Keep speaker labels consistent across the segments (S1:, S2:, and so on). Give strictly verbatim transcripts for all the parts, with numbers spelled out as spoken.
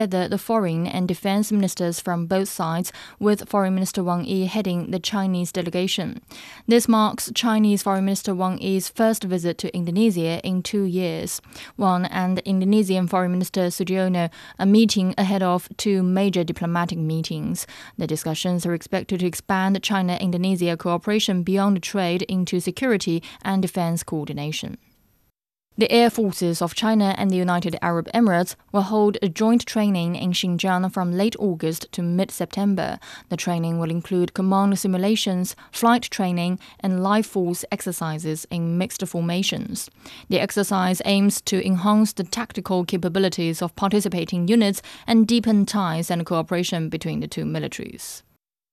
S1: together the foreign and defense ministers from both sides, with Foreign Minister Wang Yi heading the Chinese delegation. This marks Chinese Foreign Minister Wang Yi's first visit to Indonesia in two years. Wang and Indonesian Foreign Minister Sudiono are meeting ahead of two major diplomatic meetings. The discussions are expected to expand China-Indonesia cooperation beyond trade into security and defense coordination. The Air Forces of China and the United Arab Emirates will hold a joint training in Xinjiang from late August to mid-September. The training will include command simulations, flight training, and life force exercises in mixed formations. The exercise aims to enhance the tactical capabilities of participating units and deepen ties and cooperation between the two militaries.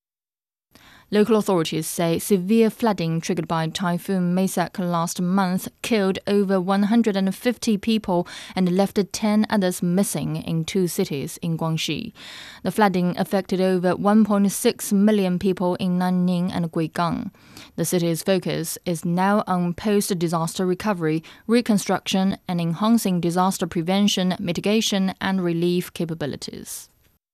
S1: Local authorities say severe flooding triggered by Typhoon Maisak last month killed over one hundred fifty people and left ten others missing in two cities in Guangxi. The flooding affected over one point six million people in Nanning and Guigang. The city's focus is now on post-disaster recovery, reconstruction, and enhancing disaster prevention, mitigation, and relief capabilities.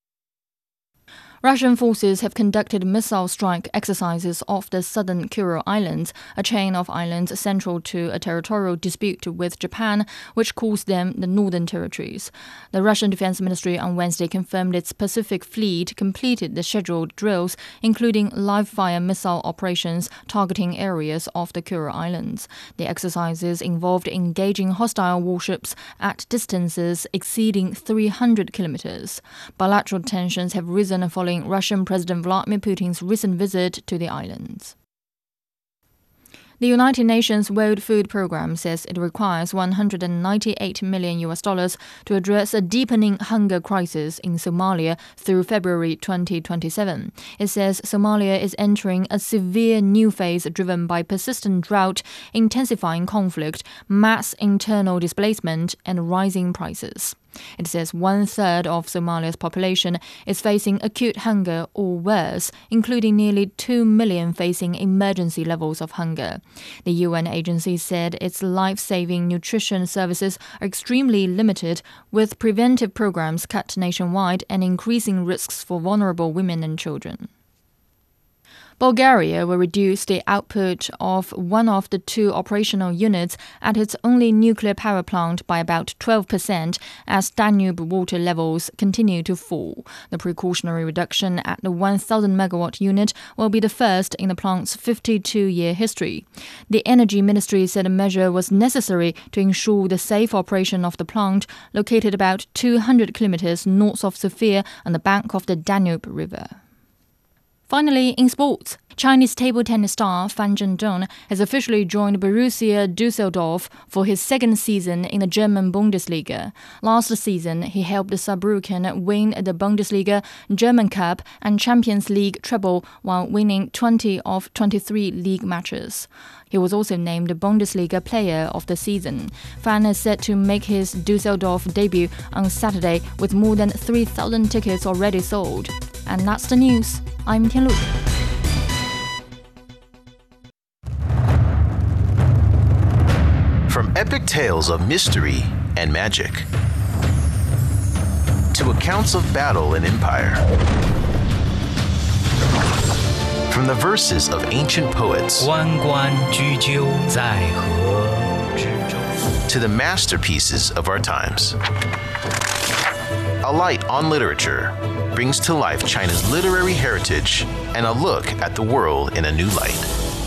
S1: Russian forces have conducted missile strike exercises off the southern Kuril Islands, a chain of islands central to a territorial dispute with Japan, which calls them the Northern Territories. The Russian Defense Ministry on Wednesday confirmed its Pacific Fleet completed the scheduled drills, including live-fire missile operations targeting areas off the Kuril Islands. The exercises involved engaging hostile warships at distances exceeding three hundred kilometers. Bilateral tensions have risen following Russian President Vladimir Putin's recent visit to the islands. The United Nations World Food Programme says it requires one hundred ninety-eight million U S dollars to address a deepening hunger crisis in Somalia through February twenty twenty-seven. It says Somalia is entering a severe new phase driven by persistent drought, intensifying conflict, mass internal displacement, and rising prices. It says one-third of Somalia's population is facing acute hunger or worse, including nearly two million facing emergency levels of hunger. The U N agency said its life-saving nutrition services are extremely limited, with preventive programs cut nationwide and increasing risks for vulnerable women and children. Bulgaria will reduce the output of one of the two operational units at its only nuclear power plant by about twelve percent as Danube water levels continue to fall. The precautionary reduction at the one thousand megawatt unit will be the first in the plant's fifty-two-year history. The Energy Ministry said a measure was necessary to ensure the safe operation of the plant, located about two hundred kilometers north of Sofia on the bank of the Danube River. Finally, in sports, Chinese table tennis star Fan Zhendong has officially joined Borussia Düsseldorf for his second season in the German Bundesliga. Last season, he helped Saarbrücken win the Bundesliga, German Cup, and Champions League treble while winning twenty of twenty-three league matches. He was also named the Bundesliga Player of the Season. Fan is set to make his Düsseldorf debut on Saturday with more than three thousand tickets already sold. And that's the news. I'm Tian Lu.
S2: From epic tales of mystery and magic to accounts of battle and empire, from the verses of ancient poets
S3: 弯关雎鸠，在河之洲
S2: to the masterpieces of our times. A Light on Literature brings to life China's literary heritage and a look at the world in a new light.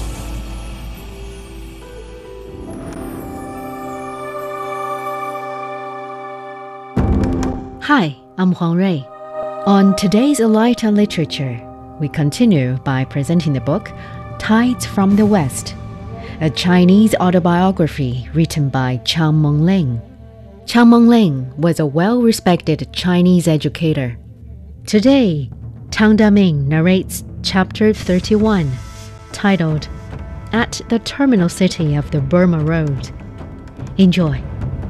S4: Hi, I'm Huang Rui. On today's A Light on Literature, we continue by presenting the book Tides from the West, a Chinese autobiography written by Chang Mengling. Chang Mengling was a well-respected Chinese educator. Today, Tang Daming narrates Chapter thirty-one, titled At the Terminal City of the Burma Road. Enjoy.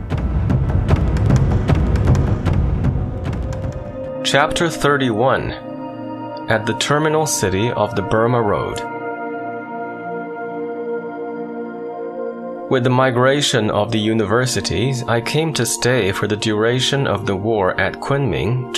S5: Chapter thirty-one, At the Terminal City of the Burma Road. With the migration of the universities, I came to stay for the duration of the war at Kunming,